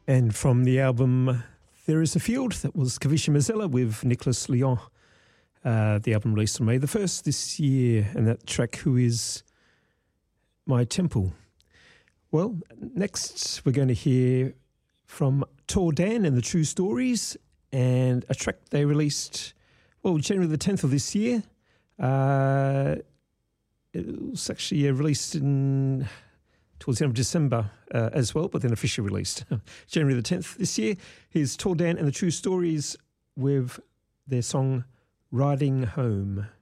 And from the album There Is a Field, that was Kavisha Mazzella with Nicholas Lyon. The album released on May the 1st this year, and that track, Who Is My Temple. Well, next we're going to hear from Tor Dan and the True Stories, and a track they released, well, January the 10th of this year. It was actually released towards the end of December as well, but then officially released January the 10th this year. Here's Tor Dan and the True Stories with their song Riding Home.